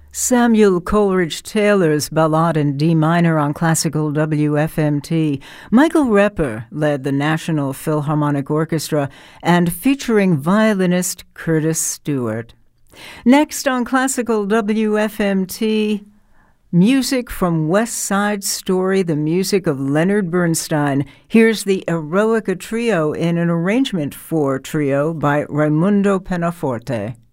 Samuel Coleridge Taylor's Ballade in D minor on classical WFMT. Michael Repper led the National Philharmonic Orchestra and featuring violinist Curtis Stewart. Next on classical WFMT, music from West Side Story, the music of Leonard Bernstein. Here's the Eroica Trio in an arrangement for trio by Raimundo Penaforte.